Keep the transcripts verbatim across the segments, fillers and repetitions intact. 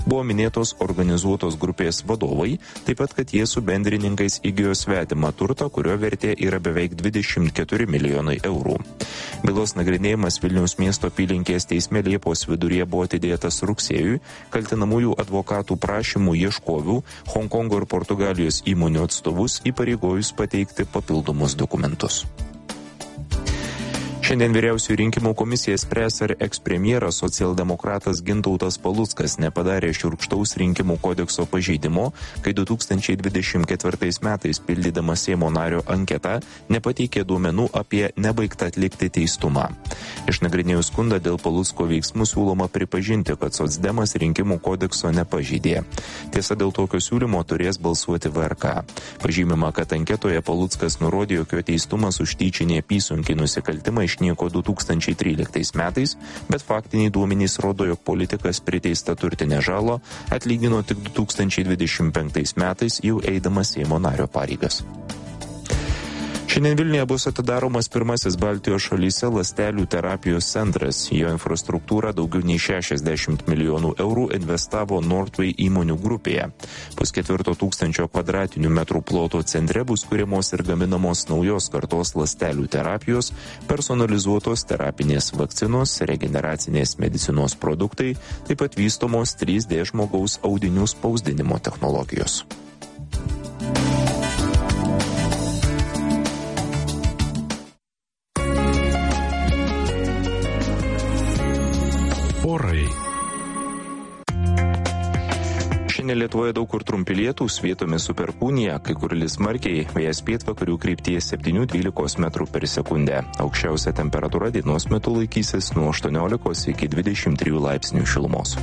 Buvo minėtos organizuotos grupės vadovai, taip pat, kad jie su bendrininkais įgijo svetimą turtą, kurio vertė yra beveik dvidešimt keturi milijonai eurų. Bylos nagrinėjimas Vilniaus miesto apylinkės teisme Liepos viduryje buvo atidėtas rugsėjui, kaltinamųjų advokatų prašymų ieškovių Honkongo ir Portugalijos įmonių atstovus įpareigojus pateikti papildomus dokumentus. Šiandien vyriausiųjų rinkimų komisija spręs, ar ekspremjeras socialdemokratas Gintautas Paluckas nepadarė šiurkštaus rinkimų kodekso pažeidimo, kai du tūkstančiai dvidešimt ketvirtais metais pildydamas Seimo nario anketą nepateikė duomenų apie nebaigtą atlikti teistumą. Išnagrinėjus skundą dėl Palucko veiksmų siūloma pripažinti, kad socdemas rinkimų kodekso nepažeidė. Tiesa, dėl tokio siūlymo turės balsuoti V R K. Pažymima, kad anketoje Paluckas nurodė, jog jo teistumas už tyčinį apysunkį nusikaltimą išnyko du tūkstančiai tryliktais metais, bet faktiniai duomenys rodo, jog politikas priteistą turtinę žalą atlygino tik du tūkstančiai dvidešimt penktais metais, jau eidamas Seimo nario pareigas. Šiandien Vilniuje bus atidaromas pirmasis Baltijos šalyse ląstelių terapijos centras. Jo infrastruktūrą daugiau nei šešiasdešimt milijonų eurų investavo Northway įmonių grupėje. Pusketvirto tūkstančio kvadratinių metrų ploto centre bus kuriamos ir gaminamos naujos kartos ląstelių terapijos, personalizuotos terapinės vakcinos, regeneracinės medicinos produktai, taip pat vystomos trys D žmogaus audinių spausdinimo technologijos. Orai. Šiandien Lietuvoje daug kur trumpi lietūs, vietomis su perkūnija, kai kur lis smarkiai, vėjas pietvakarių krypties septyni dvylika metrų per sekundę. Aukščiausia temperatūra dienos metu laikysis nuo aštuoniolikos iki dvidešimt trijų laipsnių šilumos.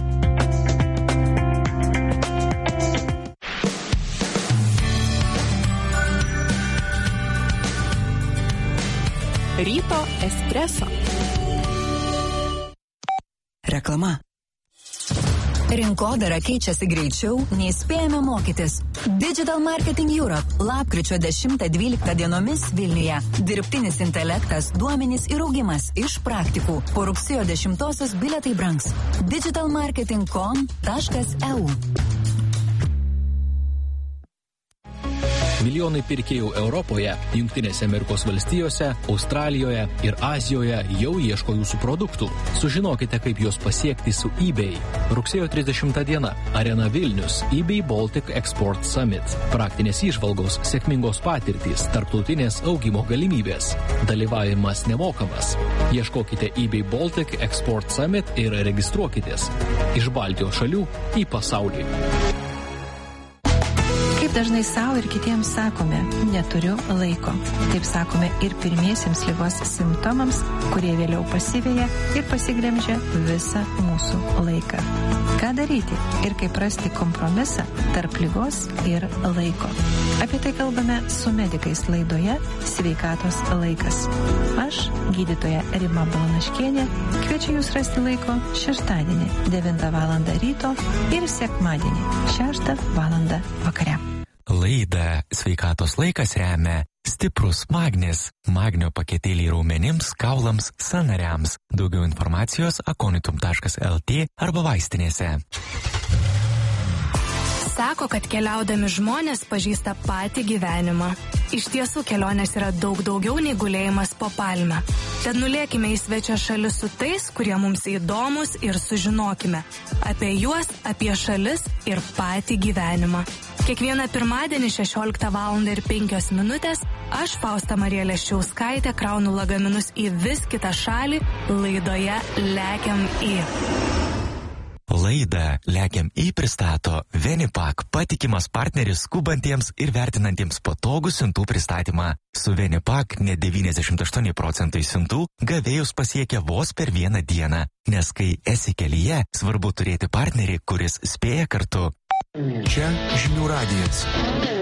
Ryto espreso. Reklama. Rinkodara keičiasi greičiau, nei spėjame mokytis. Digital Marketing Europe lapkričio dešimtą dvyliktą dienomis Vilniuje. Dirbtinis intelektas, duomenys ir augimas iš praktikų. Po rugsėjo dešimtosios bilietai brangs. digital marketing com taškas e u. Milijonai pirkėjų Europoje, Jungtinėse Amerikos valstijose, Australijoje ir Azijoje jau ieško jūsų produktų. Sužinokite, kaip juos pasiekti su eBay. Rugsėjo trisdešimtą diena. Arena Vilnius. eBay Baltic Export Summit. Praktinės įžvalgos, sėkmingos patirtys, tarptautinės augimo galimybės. Dalyvavimas nemokamas. Ieškokite eBay Baltic Export Summit ir registruokitės. Iš Baltijos šalių į pasaulį. Kaip dažnai savo ir kitiems sakome, neturiu laiko. Taip sakome ir pirmiesiems ligos simptomams, kurie vėliau pasiveja ir pasiglemžia visą mūsų laiką. Ką daryti ir kaip rasti kompromisą tarp ligos ir laiko? Apie tai kalbame su medikais laidoje Sveikatos laikas. Aš, gydytoja Rima Balanaškienė, kviečiu jūs rasti laiko šeštadienį devintą valandą ryto ir sekmadienį šeštą valandą vakare. Laidą Sveikatos laikas remia Stiprus Magnis, magnio paketėliai raumenims, kaulams, sąnariams. Daugiau informacijos akonitum taškas el tė arba vaistinėse. Sako, kad keliaudami žmonės pažįsta patį gyvenimą. Iš tiesų kelionės yra daug daugiau nei gulėjimas po palme. Tad nulėkime į svečią šalis su tais, kurie mums įdomus ir sužinokime apie juos, apie šalis ir patį gyvenimą. Kiekvieną pirmadienį šešioliktą valandą ir penkios minutės aš, Fausta Marija Leščiauskaitė, kraunu lagaminus į vis kitą šalį laidoje Lekiam į. Laidą Lekiam į pristato Venipak, patikimas partneris skubantiems ir vertinantiems patogų siuntų pristatymą. Su Venipak net devyniasdešimt aštuoni procentai siuntų gavėjus pasiekia vos per vieną dieną, nes kai esi kelyje, svarbu turėti partnerį, kuris spėja kartu. Čia Žinių radijas.